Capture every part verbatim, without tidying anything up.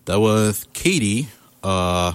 That was Katie, uh,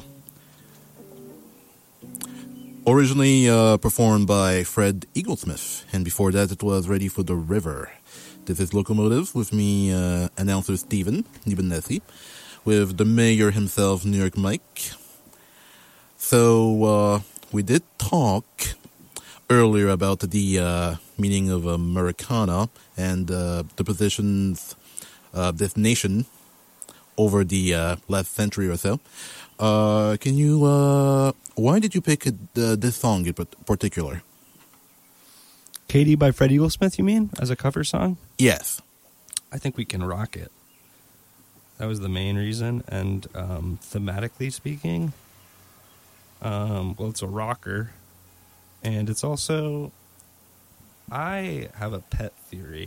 originally uh, performed by Fred Eaglesmith, and before that it was Ready for the River. This is Locomotive with me, uh, announcer Steven Nibenesi, with the mayor himself, New York Mike. So, uh, we did talk earlier about the uh, meaning of Americana and uh, the positions of this nation over the uh, last century or so. Uh, can you, uh, why did you pick uh, this song in particular? Katie by Fred Eaglesmith, you mean, as a cover song? Yes. I think we can rock it. That was the main reason. And um, thematically speaking, um, well, it's a rocker. And it's also, I have a pet theory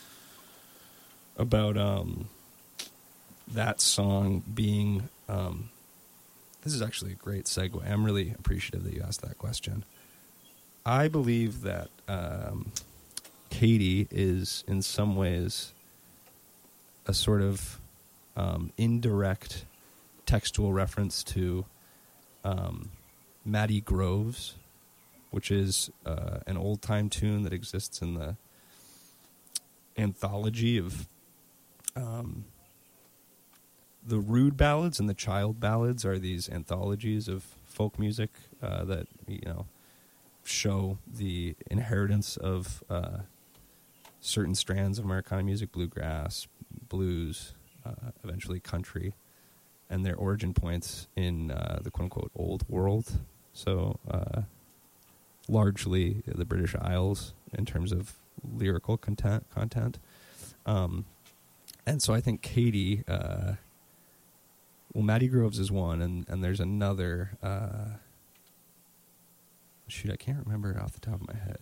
about um, that song being, um, this is actually a great segue. I'm really appreciative that you asked that question. I believe that um, Katie is in some ways a sort of um, indirect textual reference to um, Matty Groves, which is uh, an old-time tune that exists in the anthology of um, the Rude Ballads and the Child Ballads are these anthologies of folk music uh, that, you know, show the inheritance of uh, certain strands of Americana music, bluegrass, blues, uh, eventually country, and their origin points in uh, the quote-unquote old world. So uh, largely the British Isles in terms of lyrical content. content. Um, and so I think Katie, uh, well, Matty Groves is one, and, and there's another... Uh, Shoot, I can't remember it off the top of my head.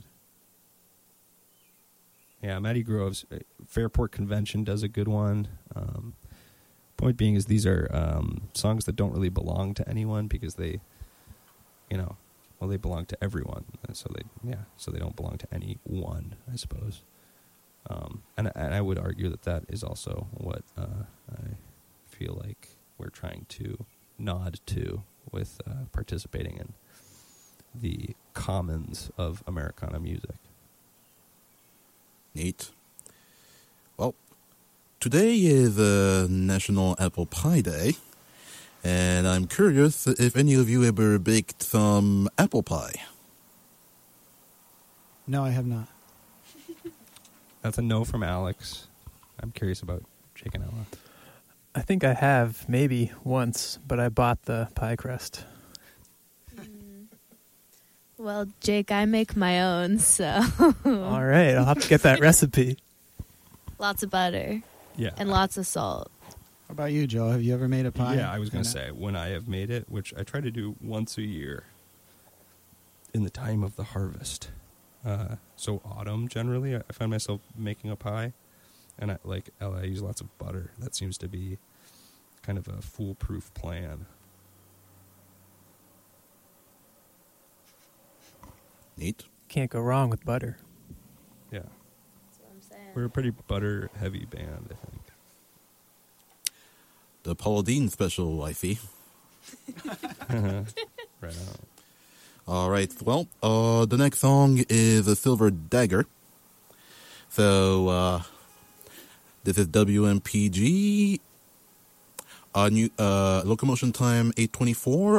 Yeah, Matty Groves, Fairport Convention does a good one. Um, point being is these are um, songs that don't really belong to anyone because they, you know, well, they belong to everyone. So they, yeah, so they don't belong to anyone, I suppose. Um, and, and I would argue that that is also what uh, I feel like we're trying to nod to with uh, participating in the commons of Americana music. Neat. Well, today is uh, National Apple Pie Day, and I'm curious if any of you ever baked some apple pie. No, I have not. That's a no from Alex. I'm curious about Jake and Ella. I think I have, maybe once, but I bought the pie crust. Well, Jake, I make my own, so... All right, I'll have to get that recipe. Lots of butter. Yeah. And lots of salt. How about you, Joe? Have you ever made a pie? Yeah, I was going to say, when I have made it, which I try to do once a year in the time of the harvest. Uh, so autumn, generally, I find myself making a pie. And I, like Ella, I use lots of butter. That seems to be kind of a foolproof plan. Neat. Can't go wrong with butter. Yeah. That's what I'm saying. We're a pretty butter-heavy band, I think. The Paula Deen special, I see. Right on. All right. Well, uh, the next song is A Silver Dagger. So, uh, this is W M P G. Uh, new, uh, locomotion time eight twenty-four.